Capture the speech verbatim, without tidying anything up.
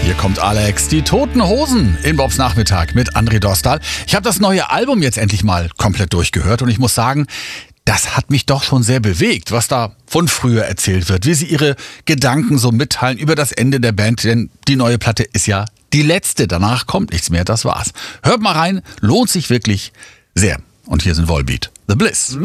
Hier kommt Alex, die Toten Hosen in Bobs Nachmittag mit André Dostal. Ich habe das neue Album jetzt endlich mal komplett durchgehört und ich muss sagen, das hat mich doch schon sehr bewegt, was da von früher erzählt wird, wie sie ihre Gedanken so mitteilen über das Ende der Band, denn die neue Platte ist ja die letzte, danach kommt nichts mehr, das war's. Hört mal rein, lohnt sich wirklich sehr. Und hier sind Volbeat, The Bliss.